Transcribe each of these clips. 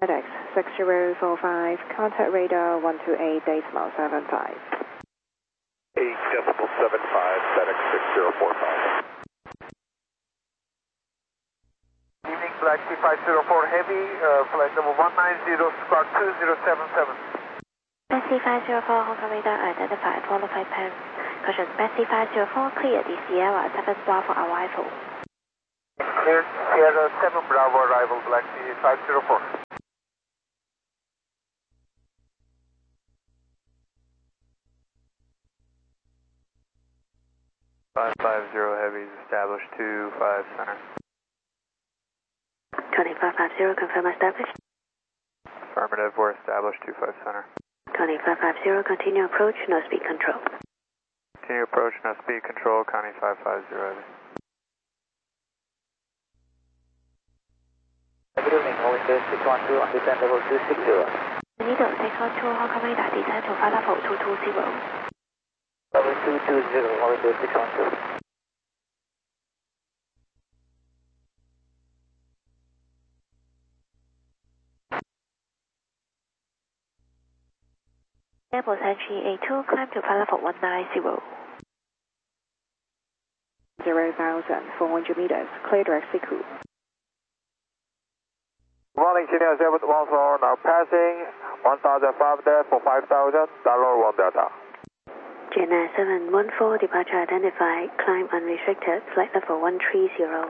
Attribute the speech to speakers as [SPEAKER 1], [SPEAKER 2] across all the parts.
[SPEAKER 1] FedEx 6045, contact radar 128.75.
[SPEAKER 2] 8.75, FedEx 6045. Evening, Black Sea 504 Heavy, flight number 190, squawk 2077.
[SPEAKER 3] Black Sea 504, Hong Kong radar identified, follow 5 pound. Caution, Black Sea 504, clear the Sierra 7 Bravo arrival.
[SPEAKER 2] Clear Sierra 7 Bravo arrival, Black Sea 504.
[SPEAKER 4] 550 Heavy, established 25 center.
[SPEAKER 3] Connie 550, confirm established.
[SPEAKER 4] Affirmative, we're established 25 center.
[SPEAKER 3] Connie 550, continue approach, no speed control.
[SPEAKER 4] Continue approach, no speed control, Connie 550 Heavy.
[SPEAKER 5] Good evening, Windows 612 on descent level 260.
[SPEAKER 3] Needle 612, Hong Kong radar descent to flight level 220.
[SPEAKER 5] Level 220, Windows 612.
[SPEAKER 3] Airbus NG82, climb to flight level 190.
[SPEAKER 1] 0,400 meters, clear direct Siku.
[SPEAKER 2] Morning, Chinook 714, now passing 1005 there for 5000, dollar 1 Delta.
[SPEAKER 3] China 714, departure identified, climb unrestricted, flight level 130.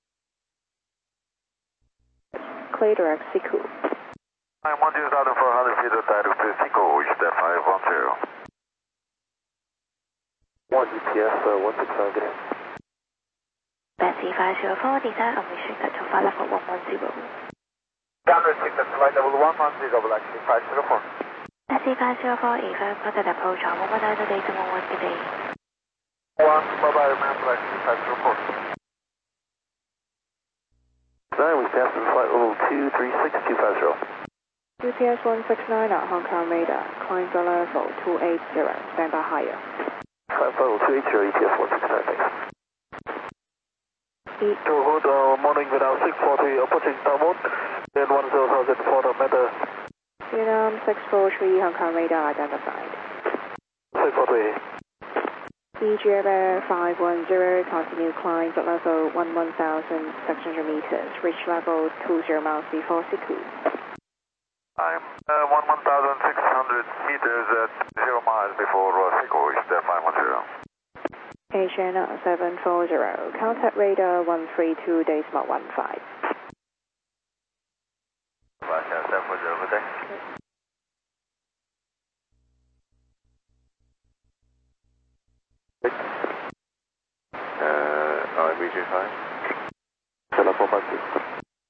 [SPEAKER 1] Clear direct Siku.
[SPEAKER 2] I'm 12,400 feet of direct to Siku, which is 510. 1 GPS, 165, good evening.
[SPEAKER 3] Black Sea 504, descent unrestricted to flight level 110.
[SPEAKER 2] Unrestricted flight level 110, Black Sea 504.
[SPEAKER 3] Black Sea 504, event contact approach on 119 days and 11 today.
[SPEAKER 2] 1, bye-bye, man, Black Sea 504. Now we pass the flight level 236250.
[SPEAKER 1] UPS 169 at Hong Kong radar, climb to level 280, stand by higher.
[SPEAKER 2] Flight level 280, ETS 169, thanks. To hold morning without 640, approaching downward, then 10,000 for the matter.
[SPEAKER 1] Vietnam 643, Hong Kong radar identified.
[SPEAKER 2] 643.
[SPEAKER 1] EGF 510, continue climb at level 11,600 meters, reach level 20 miles before Siku.
[SPEAKER 2] I'm 11,600 meters at 0 miles before Siku, which is 510.
[SPEAKER 1] Asian 740, contact radar 132.15.
[SPEAKER 2] Russia 740, good day. RBG5. 7456.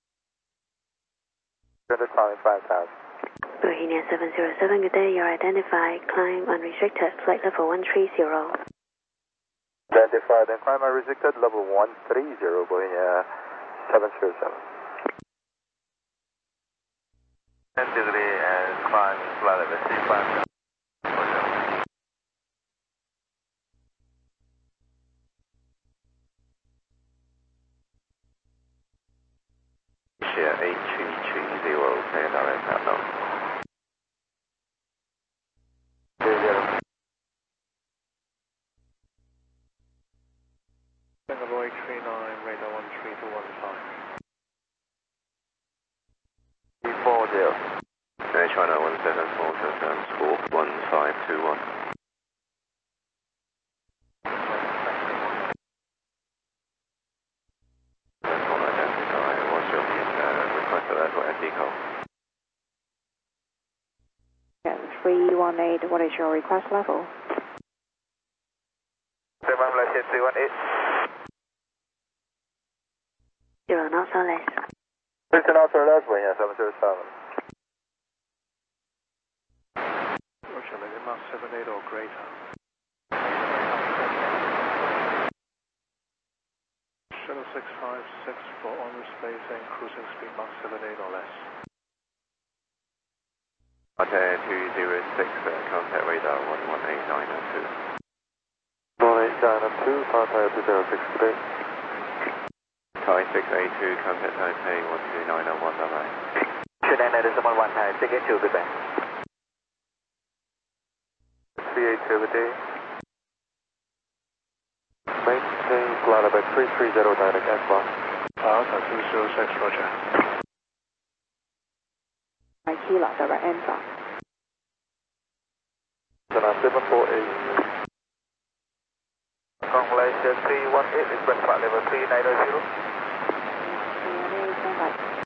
[SPEAKER 2] 5,000.
[SPEAKER 3] Bohemian 707, good day, you're identified, climb unrestricted, flight level 130.
[SPEAKER 2] Identified and climb unrestricted, level 130, Bohemia 707. 10 degree and climb flight level C5. Share 8330, clear direct unknown. 30.
[SPEAKER 4] Singapore 839, radar 13215.
[SPEAKER 2] 340. Air China 174, score 1521. What's your request for that for SD code?
[SPEAKER 1] 318, what is your request level?
[SPEAKER 2] 318.
[SPEAKER 3] 0 knots or less.
[SPEAKER 2] 15 knots or less, Bohemia 707.
[SPEAKER 4] Roger, maybe Mach 78 or greater. Shuttle 656 for onward spacing, cruising speed Mach 78 or less.
[SPEAKER 2] Air 206, contact radar 118902. 118902, contact 206 today. Thai 682, contact Taipei 12901, bye-bye.
[SPEAKER 5] Should end at 11 Thai, second 2, goodbye.
[SPEAKER 2] 382, good day. Maintain flight level 330 direct S-bar.
[SPEAKER 4] Alpha 206, roger.
[SPEAKER 1] Kilo, direct answer.
[SPEAKER 2] Cessna 748.
[SPEAKER 5] Malaysia 318, request flight level 3900.